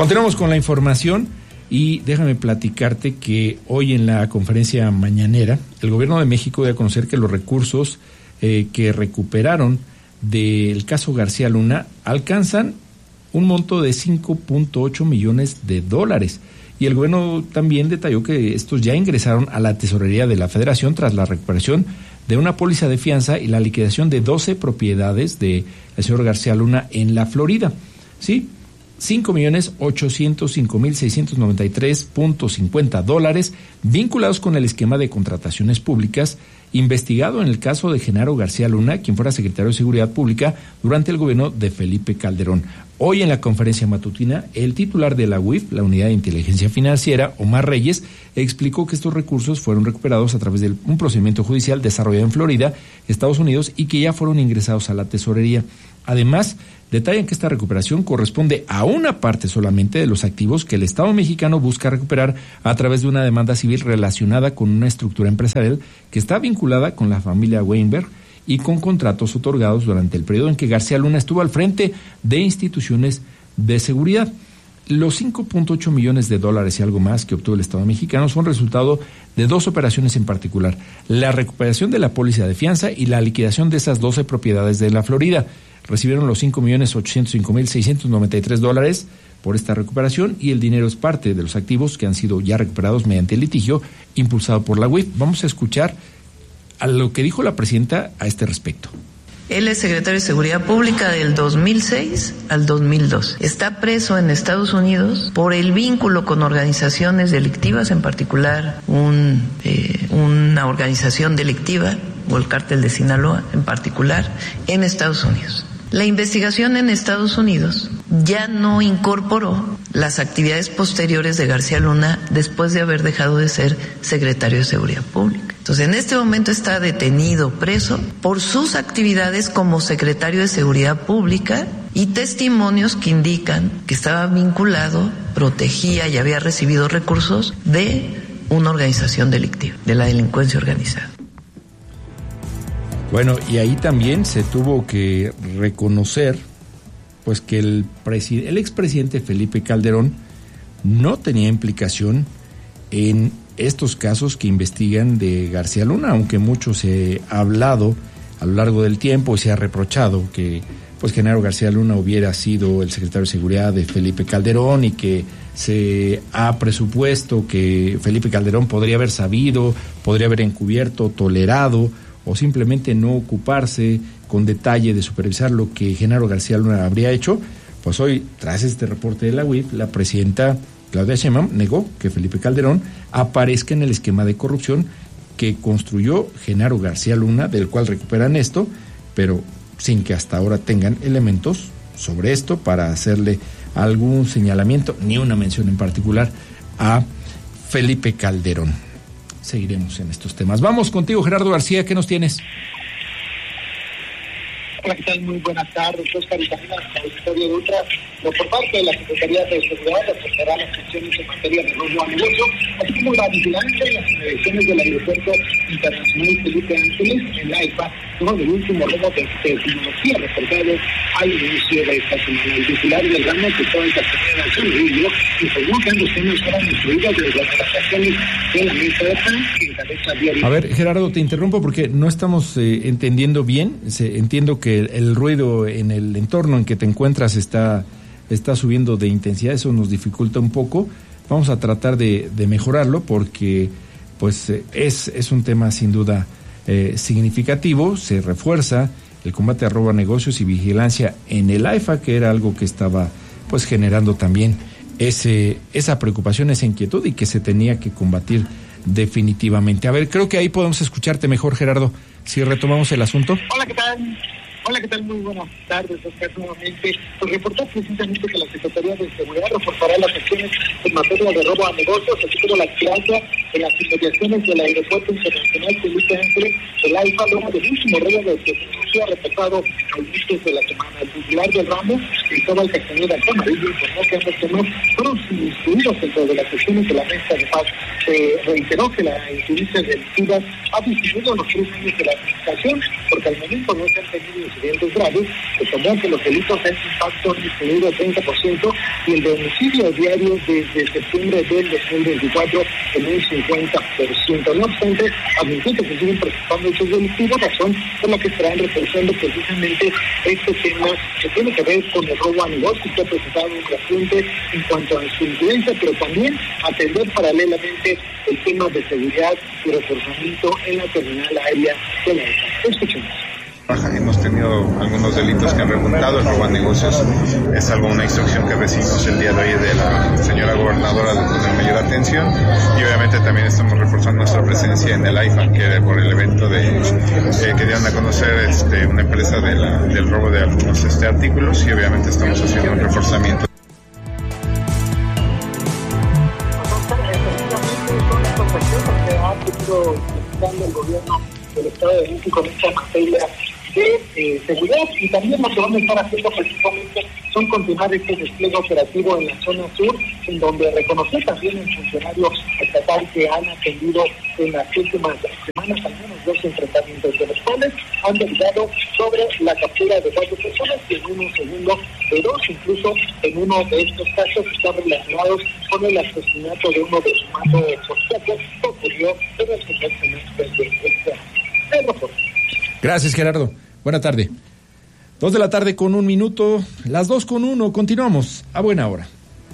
Continuamos con la información y déjame platicarte que hoy en la conferencia mañanera el Gobierno de México dio a conocer que los recursos que recuperaron del caso García Luna alcanzan un monto de 5.8 millones de dólares. Y el gobierno también detalló que estos ya ingresaron a la tesorería de la Federación tras la recuperación de una póliza de fianza y la liquidación de 12 propiedades del señor García Luna en la Florida. Sí, 5.805.693.50 dólares vinculados con el esquema de contrataciones públicas investigado en el caso de Genaro García Luna, quien fuera secretario de Seguridad Pública durante el gobierno de Felipe Calderón. Hoy en la conferencia matutina, el titular de la UIF, la Unidad de Inteligencia Financiera, Omar Reyes, explicó que estos recursos fueron recuperados a través de un procedimiento judicial desarrollado en Florida, Estados Unidos, y que ya fueron ingresados a la tesorería. Además, detallan que esta recuperación corresponde a una parte solamente de los activos que el Estado mexicano busca recuperar a través de una demanda civil relacionada con una estructura empresarial que está vinculada con la familia Weinberg y con contratos otorgados durante el periodo en que García Luna estuvo al frente de instituciones de seguridad. Los 5.8 millones de dólares y algo más que obtuvo el Estado mexicano son resultado de dos operaciones en particular: la recuperación de la póliza de fianza y la liquidación de esas 12 propiedades de la Florida. Recibieron los 5.805.693 dólares por esta recuperación y el dinero es parte de los activos que han sido ya recuperados mediante el litigio impulsado por la UIF. Vamos a escuchar a lo que dijo la presidenta a este respecto. Él es secretario de Seguridad Pública del 2006 al 2012. Está preso en Estados Unidos por el vínculo con organizaciones delictivas, en particular una organización delictiva, o el cártel de Sinaloa en particular, en Estados Unidos. La investigación en Estados Unidos ya no incorporó las actividades posteriores de García Luna después de haber dejado de ser secretario de Seguridad Pública. Entonces, en este momento está detenido, preso, por sus actividades como secretario de Seguridad Pública y testimonios que indican que estaba vinculado, protegía y había recibido recursos de una organización delictiva, de la delincuencia organizada. Bueno, y ahí también se tuvo que reconocer pues que el expresidente Felipe Calderón no tenía implicación en estos casos que investigan de García Luna, aunque mucho se ha hablado a lo largo del tiempo y se ha reprochado que pues Genaro García Luna hubiera sido el secretario de Seguridad de Felipe Calderón y que se ha presupuesto que Felipe Calderón podría haber sabido, podría haber encubierto, tolerado o simplemente no ocuparse con detalle de supervisar lo que Genaro García Luna habría hecho. Pues hoy, tras este reporte de la UIF, la presidenta Claudia Sheinbaum negó que Felipe Calderón aparezca en el esquema de corrupción que construyó Genaro García Luna, del cual recuperan esto, pero sin que hasta ahora tengan elementos sobre esto para hacerle algún señalamiento, ni una mención en particular a Felipe Calderón. Seguiremos en estos temas. Vamos contigo, Gerardo García, ¿qué nos tienes? Hola, ¿qué tal? Muy buenas tardes, Oscar, y también a la auditoría de Ultra. Por parte de la Secretaría de Seguridad, reforzará las acciones en materia de robo a negocio, así como la vigilancia en las inmediaciones del Aeropuerto Internacional Felipe Ángeles, en la AIFA, luego del último robo de tecnología reportado al inicio de esta semana. El titular del ramo que estaba en Castellana del Río informó que ambos temas fueron incluidos de las acciones de la mesa de PAN que encabeza diario. A ver, Gerardo, te interrumpo porque no estamos entendiendo bien. Entiendo que el ruido en el entorno en que te encuentras está subiendo de intensidad, eso nos dificulta un poco. Vamos a tratar de mejorarlo porque pues es un tema sin duda significativo. Se refuerza el combate a robo a negocios y vigilancia en el AIFA, que era algo que estaba pues generando también esa preocupación, esa inquietud y que se tenía que combatir definitivamente. A ver, creo que ahí podemos escucharte mejor, Gerardo, si retomamos el asunto. Hola, ¿qué tal? Hola, ¿qué tal? Muy buenas tardes, Oscar. Nuevamente, pues reportó precisamente que la Secretaría de Seguridad reforzará las acciones en materia de robo a negocios, así como la vigilancia en las inmediaciones del Aeropuerto Internacional Felipe Ángeles, el AIFA, luego del último robo de tecnología ha reportado a inicios de la semana. El titular del ramo, Cristóbal Castañeda Camarillo, informó que ambos temas fueron incluidos dentro de las sesiones de la mesa de paz. Reiteró que la incidencia delictiva ha disminuido en los 3 años de la administración, porque al momento no se han tenido incidentes graves. Se tomó que los delitos de impacto han disminuido 30% y el de homicidio diario desde septiembre del 2024 en un 50%. No obstante, admitió que se siguen presentando hechos delictivos, razón por la que estarán reforzando precisamente este tema que tiene que ver con el robo a negocios, que ha presentado un creciente en cuanto a su incidencia, pero también atender paralelamente el tema de seguridad y reforzamiento en la terminal aérea de la ESA. Escuchemos. Hemos tenido algunos delitos que han repuntado. El robo a negocios es una instrucción que recibimos el día de hoy de la señora gobernadora de poner mayor atención, y obviamente también estamos reforzando nuestra presencia en el AIFA, que por el evento que dieron a conocer una empresa del robo de algunos artículos, y obviamente estamos haciendo un reforzamiento. El gobierno del Estado de México en esta materia de seguridad, y también lo que van a estar haciendo precisamente son continuar este despliegue operativo en la zona sur, en donde reconoció también el funcionario estatal que han atendido en las últimas semanas al menos 2 enfrentamientos, de los cuales han derivado sobre la captura de 4 personas y en uno segundo de 2, incluso en uno de estos casos están relacionados con el asesinato de uno de sus manos sospechosos que ocurrió en el primer semestre de este año. Gracias, Gerardo. Buena tarde. 2:01 p.m, las 2:01, continuamos a buena hora.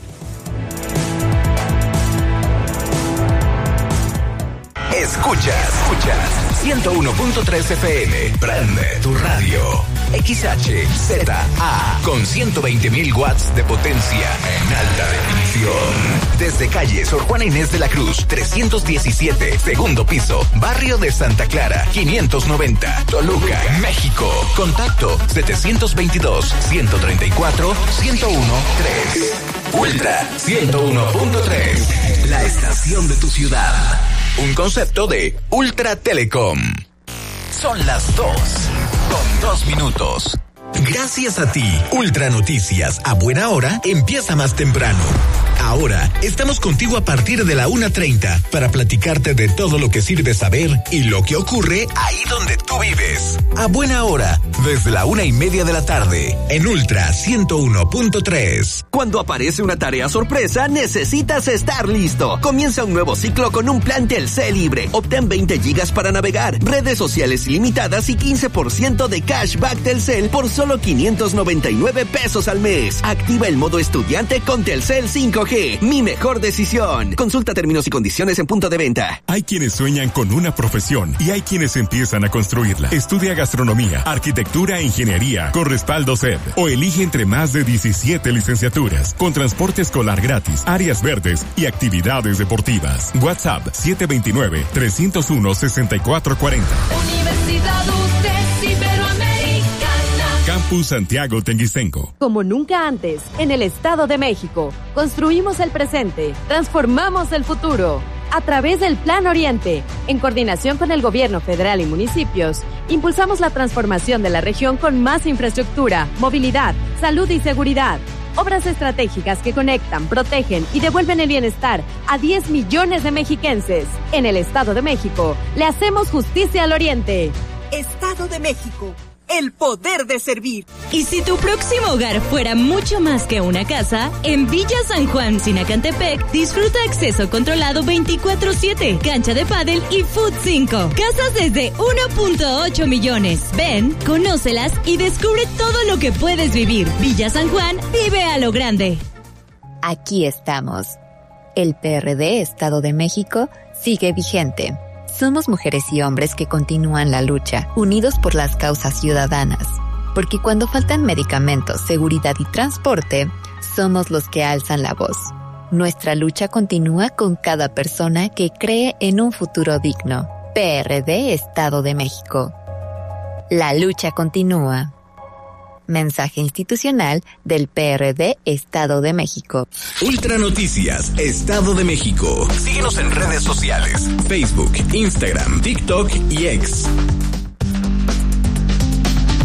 Escuchas 101.3 FM. Prende tu radio. XHZA con 120.000 watts de potencia en alta definición. Desde calle Sor Juana Inés de la Cruz, 317, segundo piso, barrio de Santa Clara, 590, Toluca, México. Contacto 722-134-1013. Ultra 101.3, la estación de tu ciudad. Un concepto de Ultra Telecom. Son las 2:02. Gracias a ti, Ultra Noticias a buena hora empieza más temprano. Ahora estamos contigo a partir de la 1:30 para platicarte de todo lo que sirve saber y lo que ocurre ahí donde tú vives. A buena hora, desde la 1:30 de la tarde, en Ultra 101.3. Cuando aparece una tarea sorpresa, necesitas estar listo. Comienza un nuevo ciclo con un plan Telcel libre. Obtén 20 gigas para navegar, redes sociales ilimitadas y 15% de cashback Telcel por solo 599 pesos al mes. Activa el modo estudiante con Telcel 5G. Mi mejor decisión. Consulta términos y condiciones en punto de venta. Hay quienes sueñan con una profesión y hay quienes empiezan a construirla. Estudia gastronomía, arquitectura e ingeniería con respaldo SED o elige entre más de 17 licenciaturas con transporte escolar gratis, áreas verdes y actividades deportivas. WhatsApp 729-301-6440. Universidad UTES Iberoamericana. Campus Santiago Tenguistenco. Como nunca antes, en el Estado de México, construimos el presente, transformamos el futuro. A través del Plan Oriente, en coordinación con el gobierno federal y municipios, impulsamos la transformación de la región con más infraestructura, movilidad, salud y seguridad. Obras estratégicas que conectan, protegen y devuelven el bienestar a 10 millones de mexiquenses. En el Estado de México, le hacemos justicia al Oriente. Estado de México. El poder de servir. Y si tu próximo hogar fuera mucho más que una casa, en Villa San Juan, Sinacantepec, disfruta acceso controlado 24/7, cancha de pádel y Food 5. Casas desde 1.8 millones. Ven, conócelas y descubre todo lo que puedes vivir. Villa San Juan, vive a lo grande. Aquí estamos. El PRD Estado de México sigue vigente. Somos mujeres y hombres que continúan la lucha, unidos por las causas ciudadanas. Porque cuando faltan medicamentos, seguridad y transporte, somos los que alzan la voz. Nuestra lucha continúa con cada persona que cree en un futuro digno. PRD Estado de México. La lucha continúa. Mensaje institucional del PRD Estado de México. Ultra Noticias Estado de México. Síguenos en redes sociales: Facebook, Instagram, TikTok y X.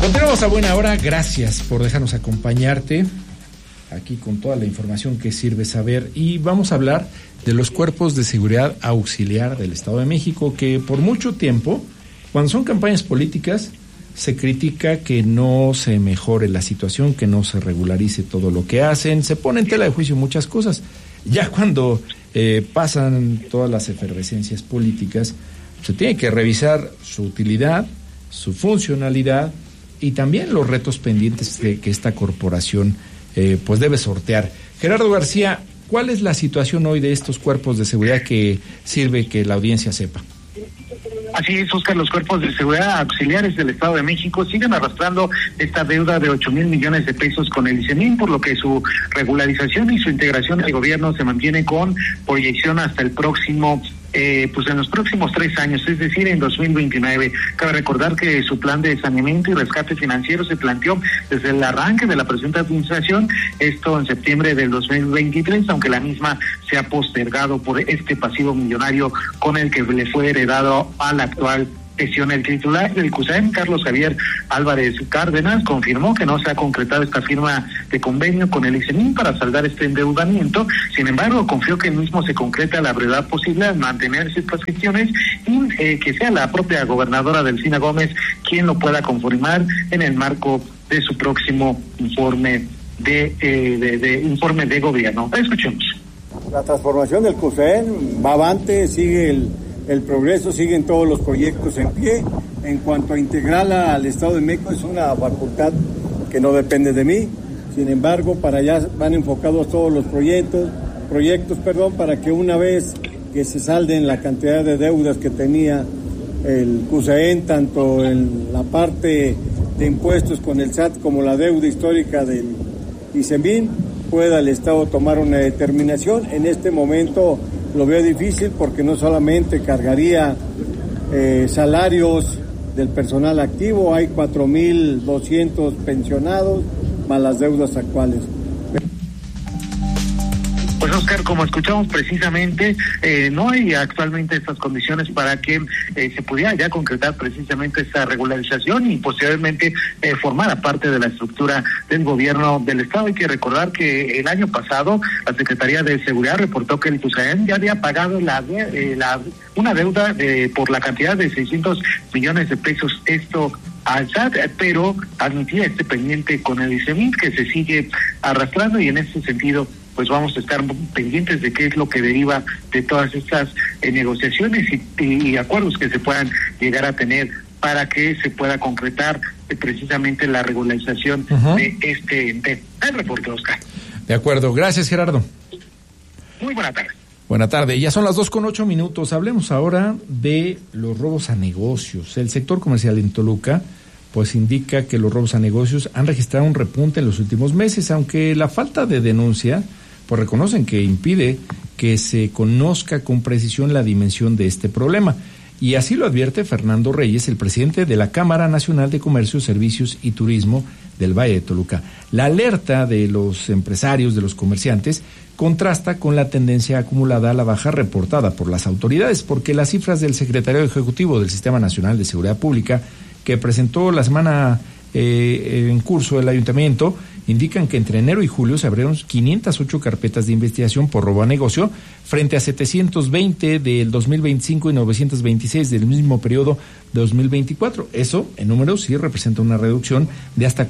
Continuamos a buena hora, gracias por dejarnos acompañarte aquí con toda la información que sirve saber, y vamos a hablar de los cuerpos de seguridad auxiliar del Estado de México, que por mucho tiempo, cuando son campañas políticas, se critica que no se mejore la situación, que no se regularice todo lo que hacen, se pone en tela de juicio muchas cosas. Ya cuando pasan todas las efervescencias políticas, se tiene que revisar su utilidad, su funcionalidad y también los retos pendientes que esta corporación pues debe sortear. Gerardo García, ¿cuál es la situación hoy de estos cuerpos de seguridad que sirve que la audiencia sepa? Así es, Oscar, los cuerpos de seguridad auxiliares del Estado de México siguen arrastrando esta deuda de 8,000 millones de pesos con el ICEMIN, por lo que su regularización y su integración al gobierno se mantiene con proyección hasta el próximo pues en los próximos 3 años, es decir, en 2029. Cabe recordar que su plan de saneamiento y rescate financiero se planteó desde el arranque de la presente administración, esto en septiembre del 2023, aunque la misma se ha postergado por este pasivo millonario con el que le fue heredado a la actual gestión. El titular del CUSAEM, Carlos Javier Álvarez Cárdenas, confirmó que no se ha concretado esta firma de convenio con el ICEMIN para saldar este endeudamiento. Sin embargo, confió que el mismo se concreta a la brevedad posible al mantenerse estas gestiones y que sea la propia gobernadora Delfina Gómez quien lo pueda confirmar en el marco de su próximo informe informe de gobierno. Escuchemos. La transformación del CUSAEM va avante, sigue el progreso, siguen todos los proyectos en pie. En cuanto a integrarla al Estado de México, es una facultad que no depende de mí. Sin embargo, para allá van enfocados todos los proyectos, para que una vez que se salden la cantidad de deudas que tenía el CUSAEM, tanto en la parte de impuestos con el SAT como la deuda histórica del ICEMIN, pueda el Estado tomar una determinación. En este momento lo veo difícil porque no solamente cargaría salarios del personal activo, hay 4,200 pensionados más las deudas actuales. Pues Oscar, como escuchamos precisamente, no hay actualmente estas condiciones para que se pudiera ya concretar precisamente esta regularización y posteriormente formar parte de la estructura del gobierno del Estado. Hay que recordar que el año pasado la Secretaría de Seguridad reportó que el CUSAEM ya había pagado una deuda por la cantidad de 600 millones de pesos, esto al SAT, pero admitía este pendiente con el ICEMIN que se sigue arrastrando, y en ese sentido pues vamos a estar pendientes de qué es lo que deriva de todas estas negociaciones y acuerdos que se puedan llegar a tener para que se pueda concretar precisamente la regularización de este ente. El reporte, Oscar. De acuerdo, gracias, Gerardo. Muy buena tarde. Buena tarde, ya son las 2:08. Hablemos ahora de los robos a negocios. El sector comercial en Toluca pues indica que los robos a negocios han registrado un repunte en los últimos meses, aunque la falta de denuncia pues reconocen que impide que se conozca con precisión la dimensión de este problema. Y así lo advierte Fernando Reyes, el presidente de la Cámara Nacional de Comercio, Servicios y Turismo del Valle de Toluca. La alerta de los empresarios, de los comerciantes, contrasta con la tendencia acumulada a la baja reportada por las autoridades, porque las cifras del secretario ejecutivo del Sistema Nacional de Seguridad Pública, que presentó la semana en curso el ayuntamiento, indican que entre enero y julio se abrieron 508 carpetas de investigación por robo a negocio, frente a 720 del 2025 y 926 del mismo periodo de 2024. Eso, en números, sí representa una reducción de hasta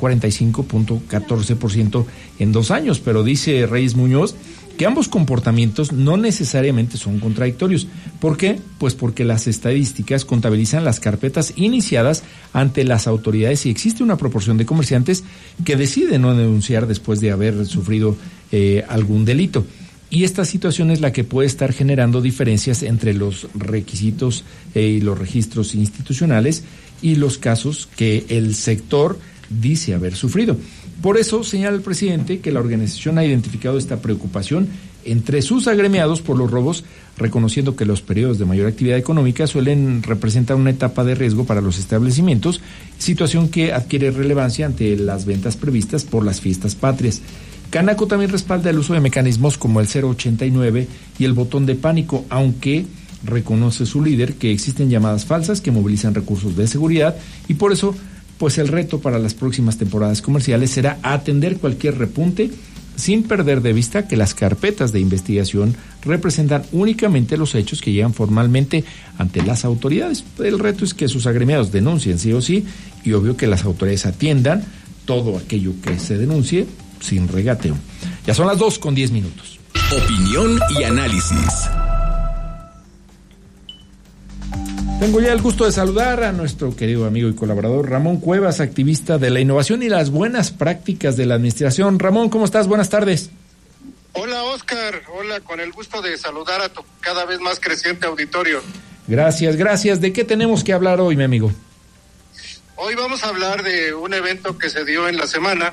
45.14% en 2 años, pero dice Reyes Muñoz que ambos comportamientos no necesariamente son contradictorios. ¿Por qué? Pues porque las estadísticas contabilizan las carpetas iniciadas ante las autoridades y existe una proporción de comerciantes que deciden no denunciar después de haber sufrido algún delito. Y esta situación es la que puede estar generando diferencias entre los requisitos y los registros institucionales y los casos que el sector dice haber sufrido. Por eso señala el presidente que la organización ha identificado esta preocupación entre sus agremiados por los robos, reconociendo que los periodos de mayor actividad económica suelen representar una etapa de riesgo para los establecimientos, situación que adquiere relevancia ante las ventas previstas por las fiestas patrias. Canaco también respalda el uso de mecanismos como el 089 y el botón de pánico, aunque reconoce su líder que existen llamadas falsas que movilizan recursos de seguridad y por eso pues el reto para las próximas temporadas comerciales será atender cualquier repunte sin perder de vista que las carpetas de investigación representan únicamente los hechos que llegan formalmente ante las autoridades. El reto es que sus agremiados denuncien sí o sí, y obvio que las autoridades atiendan todo aquello que se denuncie sin regateo. Ya son las 2:10. Opinión y análisis. Tengo ya el gusto de saludar a nuestro querido amigo y colaborador Ramón Cuevas, activista de la innovación y las buenas prácticas de la administración. Ramón, ¿cómo estás? Buenas tardes. Hola, Oscar. Hola, con el gusto de saludar a tu cada vez más creciente auditorio. Gracias. ¿De qué tenemos que hablar hoy, mi amigo? Hoy vamos a hablar de un evento que se dio en la semana,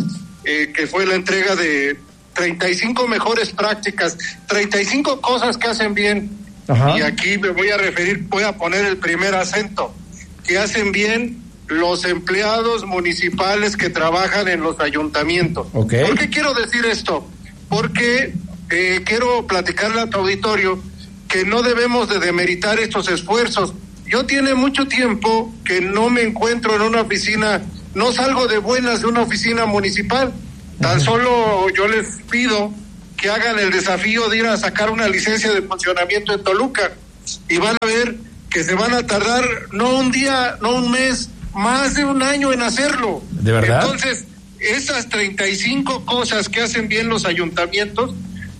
que fue la entrega de 35 mejores prácticas, 35 cosas que hacen bien. Ajá. Y aquí me voy a poner el primer acento, que hacen bien los empleados municipales que trabajan en los ayuntamientos. Okay. ¿Por qué quiero decir esto? Porque quiero platicarle a tu auditorio que no debemos de demeritar estos esfuerzos. Yo tiene mucho tiempo que no me encuentro en una oficina, no salgo de buenas de una oficina municipal. Tan solo yo les pido que hagan el desafío de ir a sacar una licencia de funcionamiento en Toluca y van a ver que se van a tardar no un día, no un mes, más de un año en hacerlo. ¿De verdad? Entonces, esas 35 cosas que hacen bien los ayuntamientos,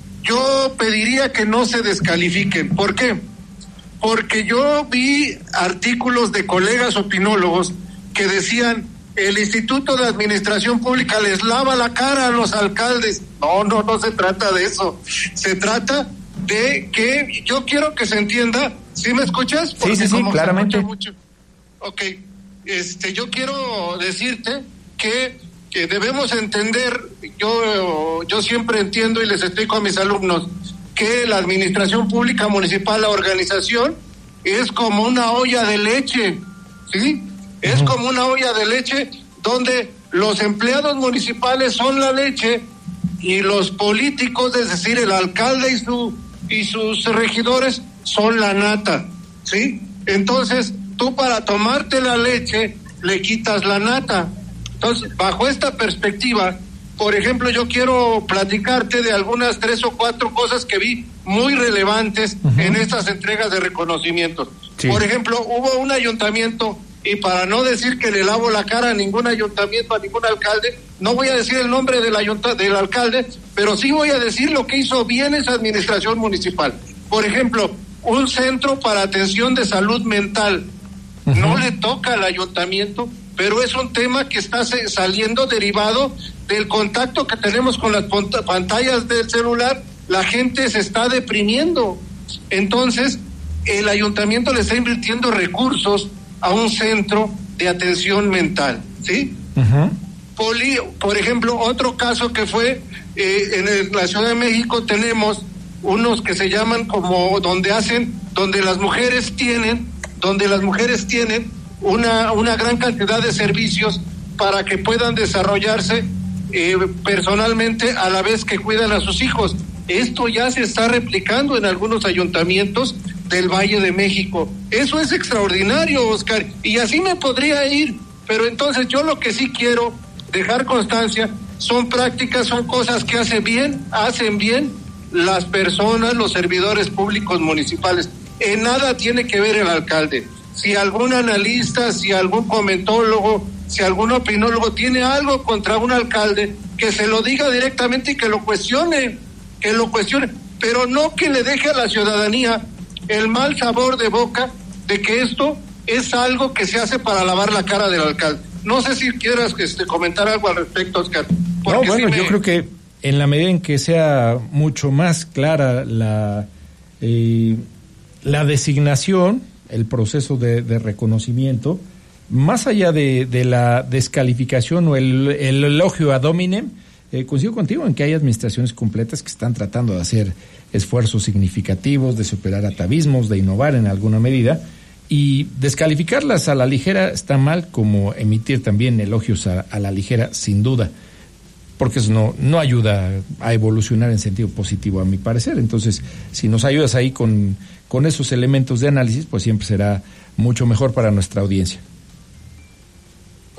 yo pediría que no se descalifiquen. ¿Por qué? Porque yo vi artículos de colegas opinólogos que decían: el Instituto de Administración Pública les lava la cara a los alcaldes. No se trata de eso. Se trata de que yo quiero que se entienda. ¿Sí me escuchas? Porque sí, claramente. Mucho. Ok, yo quiero decirte que debemos entender, yo siempre entiendo y les explico a mis alumnos que la administración pública municipal, la organización, es como una olla de leche, ¿sí? Es como una olla de leche donde los empleados municipales son la leche y los políticos, es decir, el alcalde y sus regidores, son la nata, ¿sí? Entonces, tú para tomarte la leche le quitas la nata. Entonces, bajo esta perspectiva, por ejemplo, yo quiero platicarte de algunas 3 o 4 cosas que vi muy relevantes en estas entregas de reconocimientos. Sí. Por ejemplo, hubo un ayuntamiento, y para no decir que le lavo la cara a ningún ayuntamiento, a ningún alcalde, no voy a decir el nombre del alcalde, pero sí voy a decir lo que hizo bien esa administración municipal. Por ejemplo, un centro para atención de salud mental. No le toca al ayuntamiento, pero es un tema que está saliendo derivado del contacto que tenemos con las pantallas del celular. La gente se está deprimiendo. Entonces, el ayuntamiento le está invirtiendo recursos a un centro de atención mental, ¿sí? Por ejemplo, otro caso que fue en la Ciudad de México, tenemos unos que se llaman como donde las mujeres tienen una gran cantidad de servicios para que puedan desarrollarse personalmente a la vez que cuidan a sus hijos. Esto ya se está replicando en algunos ayuntamientos del Valle de México. Eso es extraordinario, Oscar, y así me podría ir, pero entonces yo lo que sí quiero dejar constancia son prácticas, son cosas que hacen bien las personas, los servidores públicos municipales. En nada tiene que ver el alcalde. Si algún analista, si algún comentólogo, si algún opinólogo tiene algo contra un alcalde, que se lo diga directamente y que lo cuestione, pero no que le deje a la ciudadanía el mal sabor de boca de que esto es algo que se hace para lavar la cara del alcalde. No sé si quieras comentar algo al respecto, Oscar. No, bueno, yo creo que en la medida en que sea mucho más clara la designación, el proceso de reconocimiento, más allá de la descalificación o el elogio ad hominem, coincido contigo en que hay administraciones completas que están tratando de hacer esfuerzos significativos, de superar atavismos, de innovar en alguna medida, y descalificarlas a la ligera está mal, como emitir también elogios a la ligera, sin duda, porque eso no ayuda a evolucionar en sentido positivo, a mi parecer. Entonces, si nos ayudas ahí con esos elementos de análisis, pues siempre será mucho mejor para nuestra audiencia.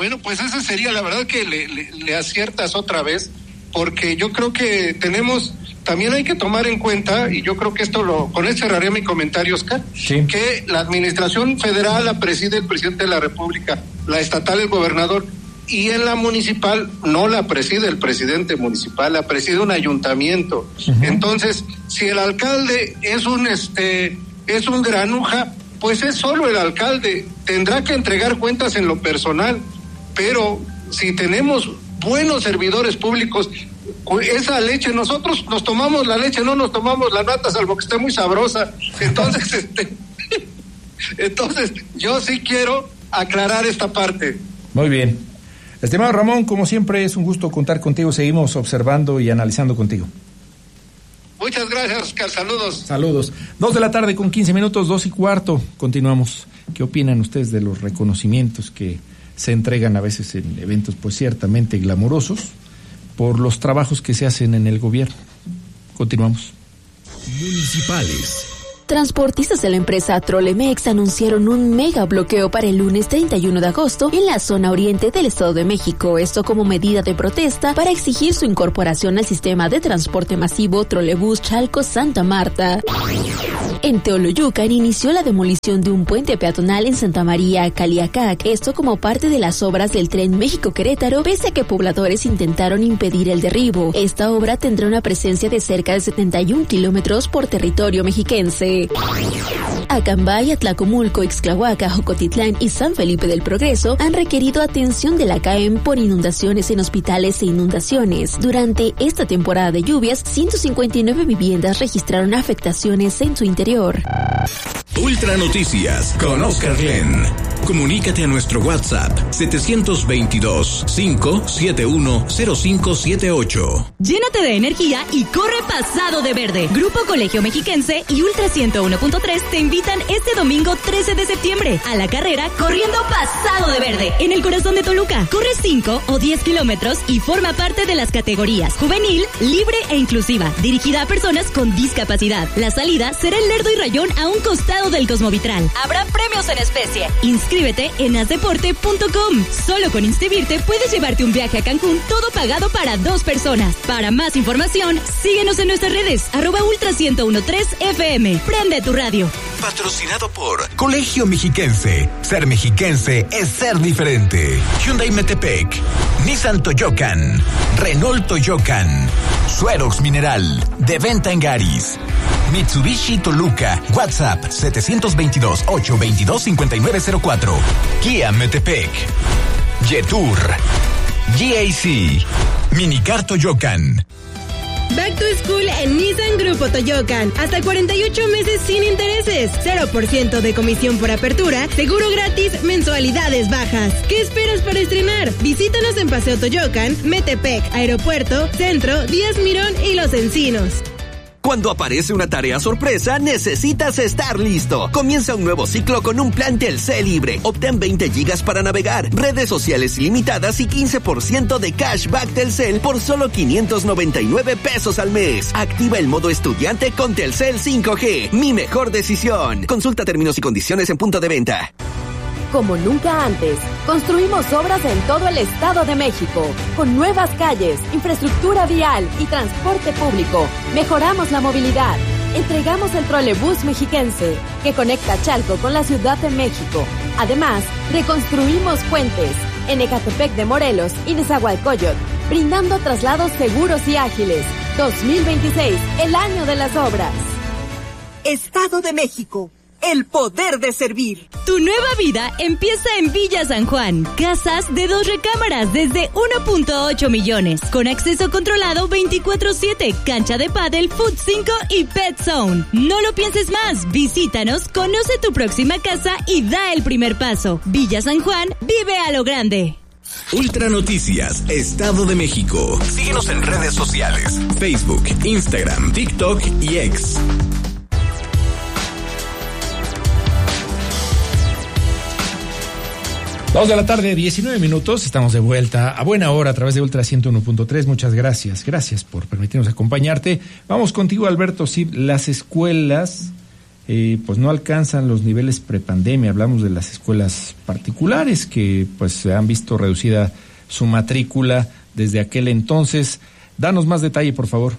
Bueno, pues esa sería la verdad que le aciertas otra vez, porque yo creo que también hay que tomar en cuenta, y yo creo que con esto cerraré mi comentario, Oscar, sí, que la administración federal la preside el presidente de la República, la estatal el gobernador, y en la municipal no la preside el presidente municipal, la preside un ayuntamiento. Uh-huh. Entonces, si el alcalde es un granuja, pues es solo el alcalde, tendrá que entregar cuentas en lo personal, pero si tenemos buenos servidores públicos, esa leche, nosotros nos tomamos la leche, no nos tomamos la nata, salvo que esté muy sabrosa. Entonces, entonces yo sí quiero aclarar esta parte. Muy bien. Estimado Ramón, como siempre es un gusto contar contigo, seguimos observando y analizando contigo. Muchas gracias, Oscar, saludos. Saludos. 2:15 p.m, 2:15. Continuamos. ¿Qué opinan ustedes de los reconocimientos que se entregan a veces en eventos pues ciertamente glamurosos por los trabajos que se hacen en el gobierno? Continuamos. Municipales. Transportistas de la empresa Trolemex anunciaron un mega bloqueo para el lunes 31 de agosto en la zona oriente del Estado de México, esto como medida de protesta para exigir su incorporación al sistema de transporte masivo Trolebús Chalco-Santa Marta. En Teoloyucan inició la demolición de un puente peatonal en Santa María, Caliacac, esto como parte de las obras del tren México-Querétaro, pese a que pobladores intentaron impedir el derribo. Esta obra tendrá una presencia de cerca de 71 kilómetros por territorio mexiquense. Acambay, Atlacomulco, Ixtlahuaca, Jocotitlán y San Felipe del Progreso han requerido atención de la CAEM por inundaciones en hospitales e inundaciones. Durante esta temporada de lluvias, 159 viviendas registraron afectaciones en su interior. Ultra Noticias con Oscar Glenn. Comunícate a nuestro WhatsApp 722-571-0578. Llénate de energía y corre pasado de verde. Grupo Colegio Mexiquense y Ultra 101.3 te invitan este domingo 13 de septiembre a la carrera Corriendo Pasado de Verde en el corazón de Toluca. Corre 5 o 10 kilómetros y forma parte de las categorías juvenil, libre e inclusiva, dirigida a personas con discapacidad. La salida será en Lerdo y Rayón a un costado del Cosmovitral. Habrá premios en especie. Inscríbete en asdeporte.com. Solo con inscribirte puedes llevarte un viaje a Cancún, todo pagado para 2 personas. Para más información, síguenos en nuestras redes, @Ultra 101.3 FM. Prende tu radio. Patrocinado por Colegio Mexiquense. Ser mexiquense es ser diferente. Hyundai Metepec, Nissan Toyocan, Renault Toyocan, Suerox Mineral, de venta en Garis. Mitsubishi Toluca, WhatsApp 722-822-5904. Kia Metepec, Yetur, GAC, Minicar Toyocan. Back to School en Nissan Grupo Toyocan. Hasta 48 meses sin intereses. 0% de comisión por apertura. Seguro gratis, mensualidades bajas. ¿Qué esperas para estrenar? Visítanos en Paseo Toyocan, Metepec, Aeropuerto, Centro, Díaz Mirón y Los Encinos. Cuando aparece una tarea sorpresa, necesitas estar listo. Comienza un nuevo ciclo con un plan Telcel libre. Obtén 20 gigas para navegar, redes sociales ilimitadas y 15% de cashback Telcel por solo 599 pesos al mes. Activa el modo estudiante con Telcel 5G. Mi mejor decisión. Consulta términos y condiciones en punto de venta. Como nunca antes, construimos obras en todo el Estado de México, con nuevas calles, infraestructura vial y transporte público. Mejoramos la movilidad. Entregamos el trolebús mexiquense, que conecta Chalco con la Ciudad de México. Además, reconstruimos puentes en Ecatepec de Morelos y Nezahualcóyotl, brindando traslados seguros y ágiles. 2026, el año de las obras. Estado de México. El poder de servir. Tu nueva vida empieza en Villa San Juan. Casas de 2 recámaras desde 1.8 millones. Con acceso controlado 24/7. Cancha de pádel, Food 5 y Pet Zone. No lo pienses más. Visítanos, conoce tu próxima casa y da el primer paso. Villa San Juan, vive a lo grande. Ultra Noticias, Estado de México. Síguenos en redes sociales. Facebook, Instagram, TikTok y X. 2:19 p.m, estamos de vuelta a buena hora a través de Ultra 101.3. Muchas gracias por permitirnos acompañarte. Vamos contigo, Alberto. Sí, las escuelas pues no alcanzan los niveles prepandemia. Hablamos de las escuelas particulares que pues se han visto reducida su matrícula desde aquel entonces. Danos más detalle, por favor.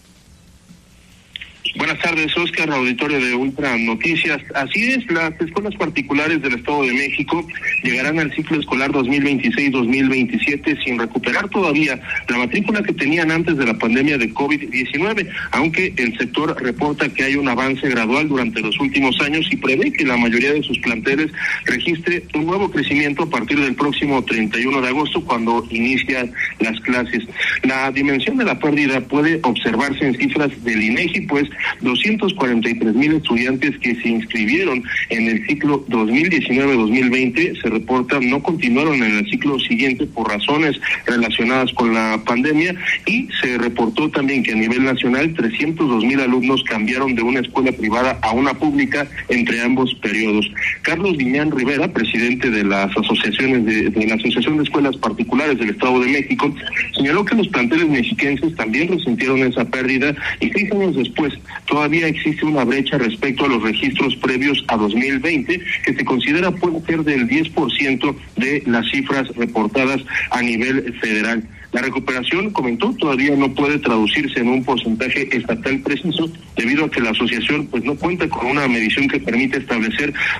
Buenas tardes, Oscar, auditorio de Ultra Noticias. Así es, las escuelas particulares del Estado de México llegarán al ciclo escolar 2026-2027 sin recuperar todavía la matrícula que tenían antes de la pandemia de COVID-19, aunque el sector reporta que hay un avance gradual durante los últimos años y prevé que la mayoría de sus planteles registre un nuevo crecimiento a partir del próximo 31 de agosto, cuando inician las clases. La dimensión de la pérdida puede observarse en cifras del INEGI, pues 243,000 estudiantes que se inscribieron en el ciclo 2019-2020 se reportan no continuaron en el ciclo siguiente por razones relacionadas con la pandemia, y se reportó también que a nivel nacional 302,000 alumnos cambiaron de una escuela privada a una pública entre ambos periodos. Carlos Viñán Rivera, presidente de las asociaciones de la Asociación de Escuelas Particulares del Estado de México, señaló que los planteles mexiquenses también resintieron esa pérdida y 6 años después todavía existe una brecha respecto a los registros previos a 2020, que se considera puede ser del 10% de las cifras reportadas a nivel federal. La recuperación, comentó, todavía no puede traducirse en un porcentaje estatal preciso, debido a que la asociación pues no cuenta con una medición que permite establecer